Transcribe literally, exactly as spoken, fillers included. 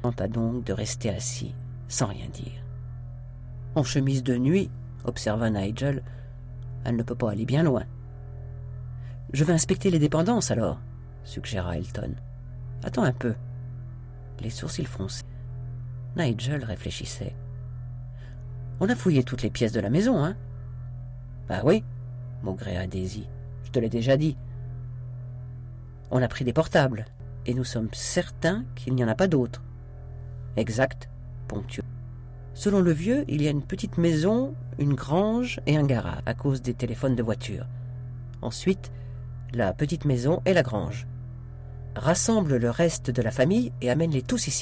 tenta donc de rester assis, sans rien dire. « En chemise de nuit, observa Nigel, elle ne peut pas aller bien loin. »« Je vais inspecter les dépendances alors, suggéra Elton. »« Attends un peu. » Les sourcils froncés. Nigel réfléchissait. « On a fouillé toutes les pièces de la maison, hein ?»« Bah oui, maugréa Daisy. Je te l'ai déjà dit. On a pris des portables, et nous sommes certains qu'il n'y en a pas d'autres. »« Exact, ponctua. Selon le vieux, il y a une petite maison, une grange et un garage, à cause des téléphones de voiture. Ensuite, la petite maison et la grange. Rassemble le reste de la famille et amène-les tous ici. »